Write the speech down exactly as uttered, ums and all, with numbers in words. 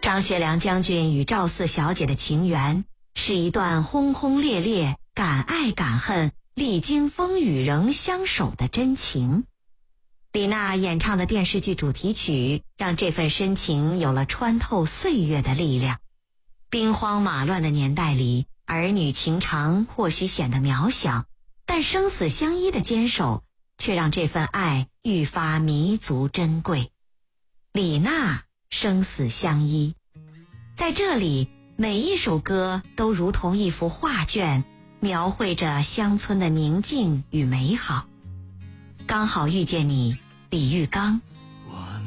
张学良将军与赵四小姐的情缘，是一段轰轰烈烈、敢爱敢恨、历经风雨仍相守的真情。李娜演唱的电视剧主题曲，让这份深情有了穿透岁月的力量。兵荒马乱的年代里，儿女情长或许显得渺小，但生死相依的坚守，却让这份爱愈发弥足珍贵。李娜生死相依，在这里，每一首歌都如同一幅画卷，描绘着乡村的宁静与美好。刚好遇见你，李玉刚。